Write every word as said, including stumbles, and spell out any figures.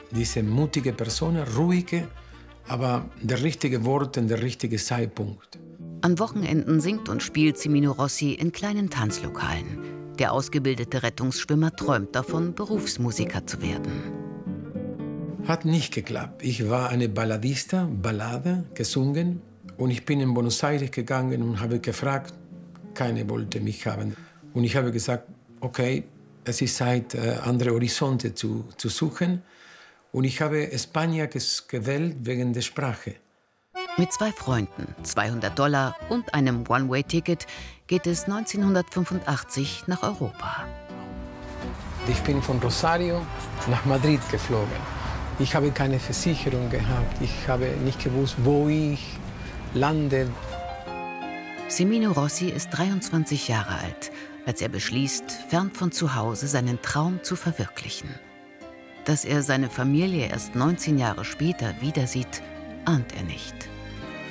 diese mutige Person, ruhige, aber der richtige Wort und der richtige Zeitpunkt. An Wochenenden singt und spielt Cimino Rossi in kleinen Tanzlokalen. Der ausgebildete Rettungsschwimmer träumt davon, Berufsmusiker zu werden. Hat nicht geklappt. Ich war eine Balladista, Ballade, gesungen. Und ich bin in Buenos Aires gegangen und habe gefragt, keiner wollte mich haben. Und ich habe gesagt, okay, es ist Zeit, andere Horizonte zu, zu suchen. Und ich habe Spanien gewählt wegen der Sprache. Mit zwei Freunden, zweihundert Dollar und einem One-Way-Ticket geht es neunzehnhundertfünfundachtzig nach Europa. Ich bin von Rosario nach Madrid geflogen. Ich habe keine Versicherung gehabt. Ich habe nicht gewusst, wo ich lande. Cimino Rossi ist dreiundzwanzig Jahre alt, als er beschließt, fern von zu Hause seinen Traum zu verwirklichen. Dass er seine Familie erst neunzehn Jahre später wieder sieht, ahnt er nicht.